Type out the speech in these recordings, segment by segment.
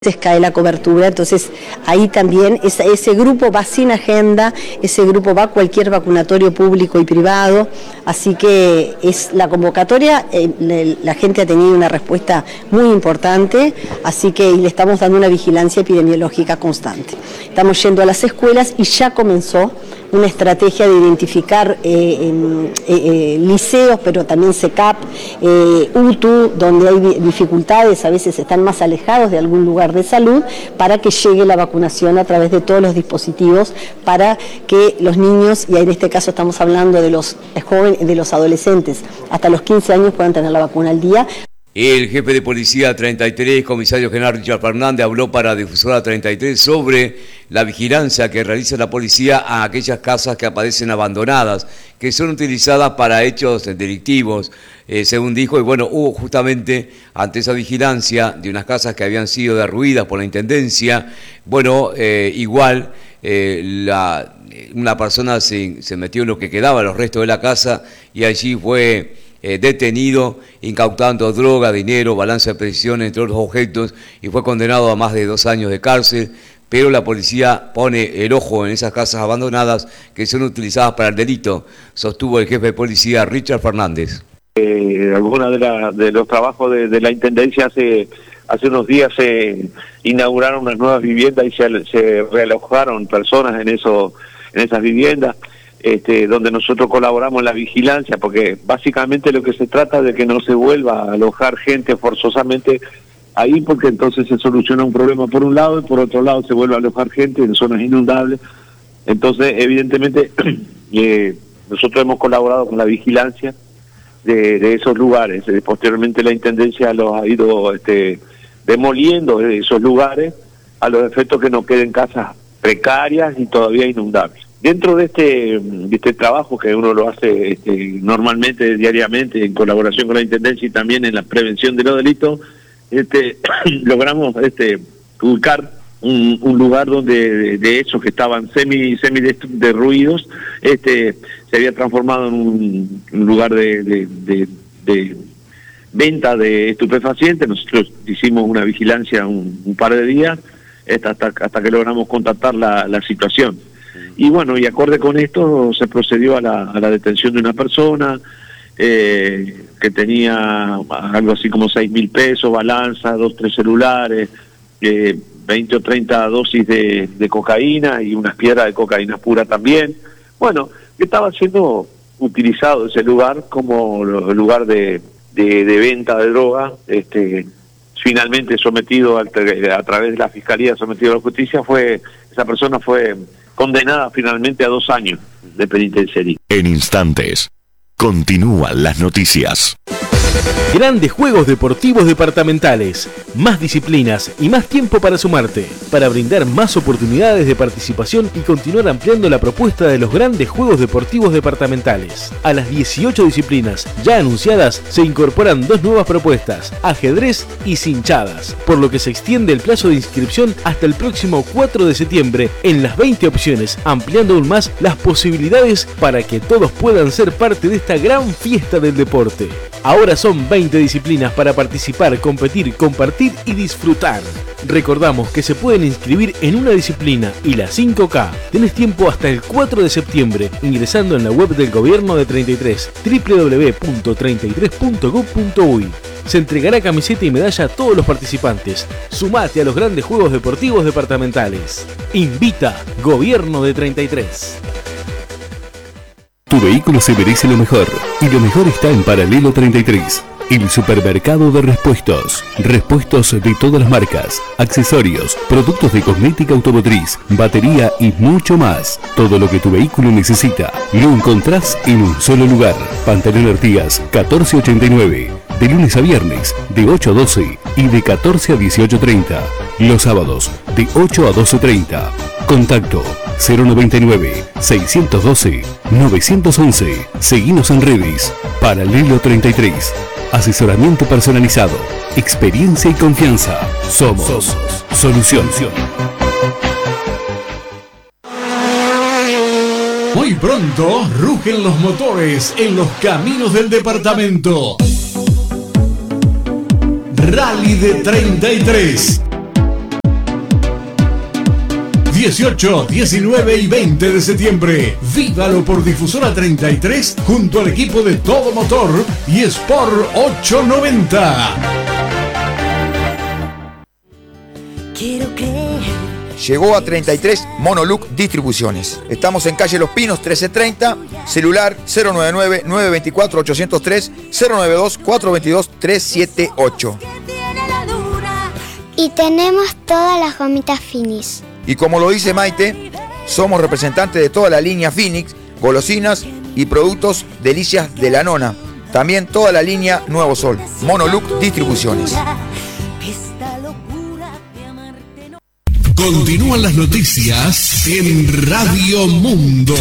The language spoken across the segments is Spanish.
cae la cobertura, entonces ahí también ese grupo va sin agenda, ese grupo va a cualquier vacunatorio público y privado, así que es la convocatoria, la gente ha tenido una respuesta muy importante, así que le estamos dando una vigilancia epidemiológica constante. Estamos yendo a las escuelas y ya comenzó una estrategia de identificar liceos, pero también SECAP, UTU, donde hay dificultades, a veces están más alejados de algún lugar de salud, para que llegue la vacunación a través de todos los dispositivos, para que los niños, y en este caso estamos hablando de los jóvenes, de los adolescentes, hasta los 15 años puedan tener la vacuna al día. El jefe de Policía 33, comisario general Richard Fernández, habló para Difusora 33 sobre la vigilancia que realiza la policía a aquellas casas que aparecen abandonadas, que son utilizadas para hechos delictivos, según dijo, y bueno, hubo justamente ante esa vigilancia de unas casas que habían sido derruidas por la Intendencia, bueno, una persona se metió en lo que quedaba, los restos de la casa, y allí fue detenido, incautando droga, dinero, balanza de precisión, entre otros objetos, y fue condenado a más de 2 años de cárcel, pero la policía pone el ojo en esas casas abandonadas que son utilizadas para el delito, sostuvo el jefe de policía Richard Fernández. Algunos de los trabajos de la Intendencia hace unos días se inauguraron unas nuevas viviendas y se realojaron personas en esas viviendas. Donde nosotros colaboramos en la vigilancia, porque básicamente lo que se trata es de que no se vuelva a alojar gente forzosamente ahí, porque entonces se soluciona un problema por un lado y por otro lado se vuelve a alojar gente en zonas inundables. Entonces, evidentemente, nosotros hemos colaborado con la vigilancia de esos lugares. Posteriormente la Intendencia los ha ido demoliendo esos lugares a los efectos que no queden casas precarias y todavía inundables. Dentro de este trabajo que uno lo hace normalmente, diariamente, en colaboración con la Intendencia y también en la prevención de los delitos, logramos ubicar un lugar donde de esos que estaban semi derruidos, se había transformado en un lugar de venta de estupefacientes. Nosotros hicimos una vigilancia un par de días hasta que logramos contactar la situación. Y bueno, y acorde con esto se procedió a la detención de una persona que tenía algo así como 6.000 pesos, balanza, 2-3 celulares, 20 o 30 dosis de cocaína y unas piedras de cocaína pura también. Bueno, que estaba siendo utilizado ese lugar como lugar de venta de droga. Finalmente sometido a través de la Fiscalía, sometido a la justicia, esa persona fue condenada finalmente a 2 años de penitenciaría. En instantes, continúan las noticias. Grandes Juegos Deportivos Departamentales, más disciplinas y más tiempo para sumarte, para brindar más oportunidades de participación y continuar ampliando la propuesta de los Grandes Juegos Deportivos Departamentales. A las 18 disciplinas ya anunciadas se incorporan 2 nuevas propuestas, ajedrez y cinchadas, por lo que se extiende el plazo de inscripción hasta el próximo 4 de septiembre en las 20 opciones, ampliando aún más las posibilidades para que todos puedan ser parte de esta gran fiesta del deporte. Ahora son 20 disciplinas para participar, competir, compartir y disfrutar. Recordamos que se pueden inscribir en una disciplina y la 5K. Tenés tiempo hasta el 4 de septiembre ingresando en la web del Gobierno de 33, www.33.gov.uy. Se entregará camiseta y medalla a todos los participantes. Sumate a los Grandes Juegos Deportivos Departamentales. Invita Gobierno de 33. Tu vehículo se merece lo mejor, y lo mejor está en Paralelo 33, el supermercado de repuestos. Repuestos de todas las marcas, accesorios, productos de cosmética automotriz, batería y mucho más. Todo lo que tu vehículo necesita, lo encontrás en un solo lugar. Pantalón Artigas 1489, de lunes a viernes, de 8 a 12 y de 14 a 18:30. Los sábados, de 8 a 12:30. Contacto 099-612-911. Seguinos en redes. Paralelo 33. Asesoramiento personalizado. Experiencia y confianza. Somos Solución. Muy pronto rugen los motores en los caminos del departamento. Rally de 33. 18, 19 y 20 de septiembre. Vívalo por Difusora 33 junto al equipo de Todo Motor y Sport 890. Quiero creer. Llegó a 33 Monoluc Distribuciones. Estamos en calle Los Pinos 1330, celular 099-924-803, 092-422-378. Y tenemos todas las gomitas Finis. Y como lo dice Maite, somos representantes de toda la línea Phoenix, golosinas y productos Delicias de la Nona. También toda la línea Nuevo Sol. Monoluc Distribuciones. Continúan las noticias en Radio Mundo.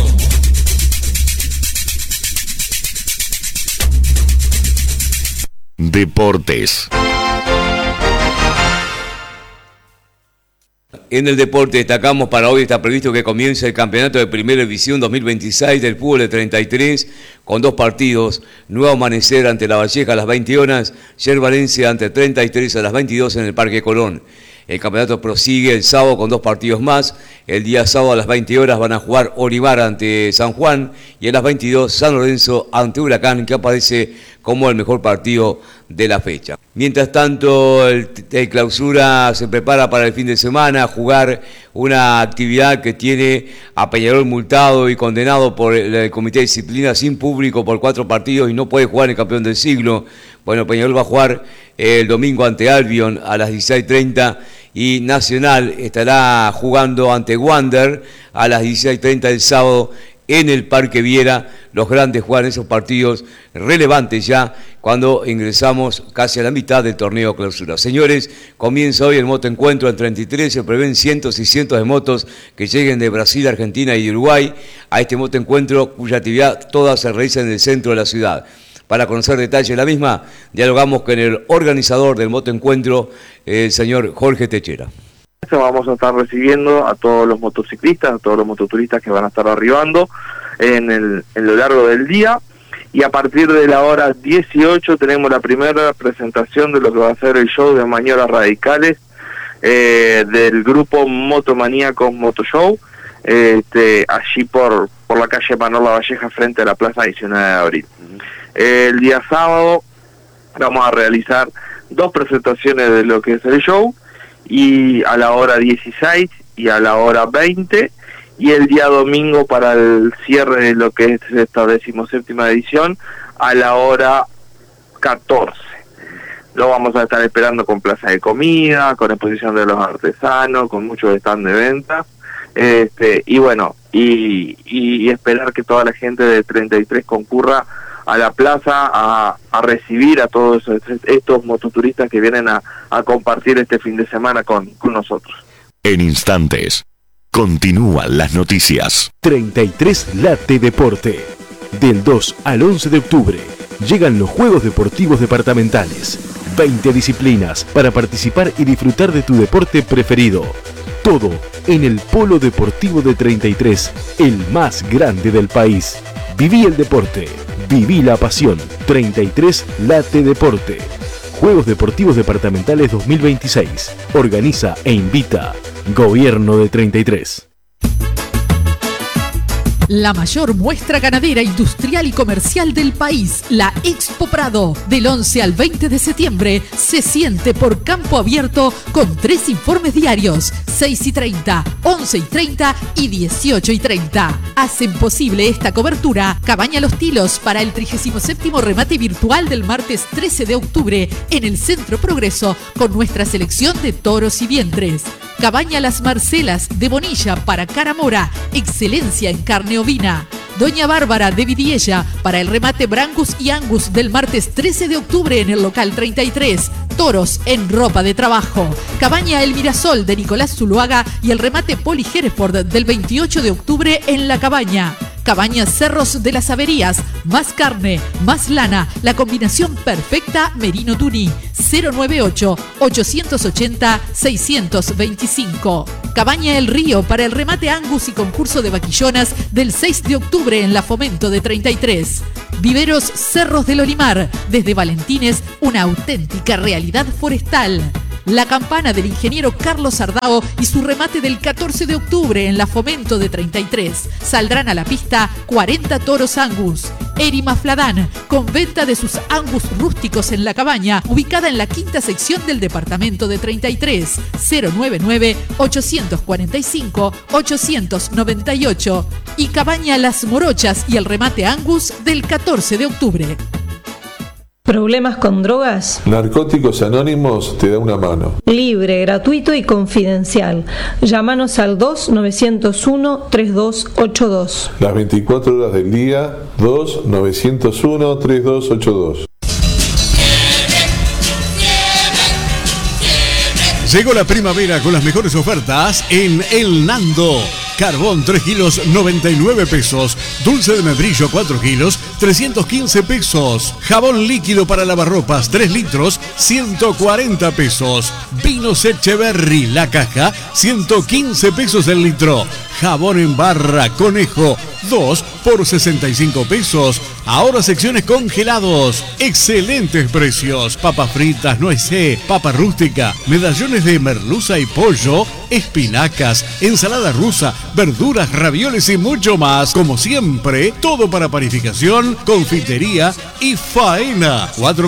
Deportes. En el deporte destacamos para hoy, está previsto que comience el campeonato de Primera División 2026 del fútbol de 33 con 2 partidos. Nuevo Amanecer ante La Valleja a las 20 horas, Yer Valencia ante 33 a las 22 en el Parque Colón. El campeonato prosigue el sábado con 2 partidos más. El día sábado a las 20 horas van a jugar Olivar ante San Juan y a las 22 San Lorenzo ante Huracán, que aparece como el mejor partido de la fecha. Mientras tanto, el Clausura se prepara para el fin de semana a jugar una actividad que tiene a Peñarol multado y condenado por el Comité de Disciplina sin público por 4 partidos y no puede jugar el campeón del siglo. Bueno, Peñarol va a jugar el domingo ante Albion a las 16:30 y Nacional estará jugando ante Wander a las 16:30 del sábado en el Parque Viera. Los grandes juegan esos partidos relevantes ya cuando ingresamos casi a la mitad del torneo Clausura. Señores, comienza hoy el motoencuentro en 33, se prevén cientos y cientos de motos que lleguen de Brasil, Argentina y Uruguay a este motoencuentro cuya actividad toda se realiza en el centro de la ciudad. Para conocer detalles de la misma, dialogamos con el organizador del motoencuentro, el señor Jorge Techera. Vamos a estar recibiendo a todos los motociclistas, a todos los mototuristas que van a estar arribando en lo largo del día, y a partir de la hora 18 tenemos la primera presentación de lo que va a ser el show de Maniobras Radicales del grupo Motomaníacos Motoshow, allí por la calle Manuel Lavalleja frente a la Plaza 19 de Abril. El día sábado vamos a realizar 2 presentaciones de lo que es el show, y a la hora 16 y a la hora 20, y el día domingo para el cierre de lo que es esta 17ª edición a la hora 14. Lo vamos a estar esperando con plaza de comida, con exposición de los artesanos, con muchos stand de venta, y bueno, y esperar que toda la gente de 33 concurra a la plaza a recibir a todos estos mototuristas que vienen a compartir este fin de semana con nosotros. En instantes, continúan las noticias. 33 Late Deporte. Del 2 al 11 de octubre llegan los Juegos Deportivos Departamentales. 20 disciplinas para participar y disfrutar de tu deporte preferido. Todo en el Polo Deportivo de 33, el más grande del país. Viví el deporte, viví la pasión. 33 Late Deporte. Juegos Deportivos Departamentales 2026. Organiza e invita Gobierno de 33. La mayor muestra ganadera, industrial y comercial del país, la Expo Prado, del 11 al 20 de septiembre, se siente por campo abierto con 3 informes diarios, 6:30, 11:30 y 18:30. Hacen posible esta cobertura Cabaña Los Tilos para el 37º remate virtual del martes 13 de octubre en el Centro Progreso con nuestra selección de toros y vientres. Cabaña Las Marcelas de Bonilla para Caramora, excelencia en carne ovina. Doña Bárbara de Vidiella para el remate Brangus y Angus del martes 13 de octubre en el local 33. Toros en ropa de trabajo. Cabaña El Mirasol de Nicolás Zuluaga y el remate Poli Hereford del 28 de octubre en La Cabaña. Cabaña Cerros de las Averías, más carne, más lana, la combinación perfecta Merino Tuni, 098-880-625. Cabaña El Río para el remate Angus y concurso de vaquillonas del 6 de octubre en la Fomento de 33. Viveros Cerros del Olimar, desde Valentines, una auténtica realidad forestal. La campana del ingeniero Carlos Ardao y su remate del 14 de octubre en la Fomento de 33. Saldrán a la pista 40 toros Angus. Erima Fladán, con venta de sus Angus rústicos en La Cabaña, ubicada en la quinta sección del departamento de 33, 099-845-898. Y Cabaña Las Morochas y el remate Angus del 14 de octubre. ¿Problemas con drogas? Narcóticos Anónimos te da una mano. Libre, gratuito y confidencial. Llámanos al 2-901-3282. Las 24 horas del día, 2-901-3282. Llegó la primavera con las mejores ofertas en El Nando. Carbón 3 kilos 99 pesos. Dulce de membrillo 4 kilos 315 pesos. Jabón líquido para lavarropas 3 litros 140 pesos. Vinos Echeverry la caja 115 pesos el litro. Jabón en barra Conejo 2 por 65 pesos. Ahora secciones congelados. Excelentes precios. Papas fritas, nuecé, papa rústica, medallones de merluza y pollo, espinacas, ensalada rusa, verduras, ravioles y mucho más. Como siempre, todo para panificación, confitería y faena.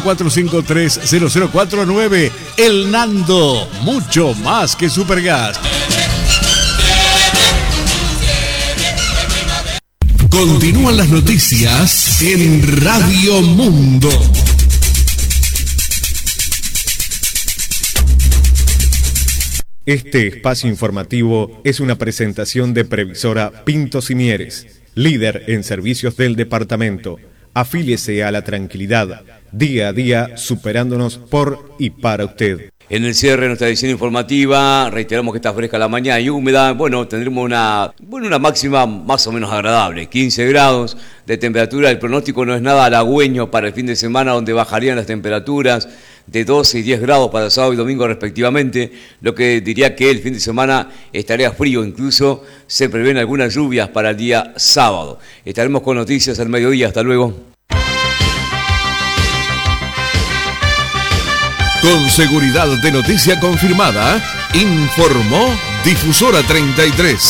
4453-0049. El Nando. Mucho más que Supergas. Continúan las noticias en Radio Mundo. Este espacio informativo es una presentación de Previsora Pintos y Mieres, líder en servicios del departamento. Afíliese a la tranquilidad, día a día superándonos por y para usted. En el cierre de nuestra edición informativa, reiteramos que está fresca la mañana y húmeda. Bueno, tendremos una máxima más o menos agradable, 15 grados de temperatura. El pronóstico no es nada halagüeño para el fin de semana, donde bajarían las temperaturas de 12 y 10 grados para sábado y domingo respectivamente, lo que diría que el fin de semana estaría frío, incluso se prevén algunas lluvias para el día sábado. Estaremos con noticias al mediodía, hasta luego. Con seguridad de noticia confirmada, informó Difusora 33.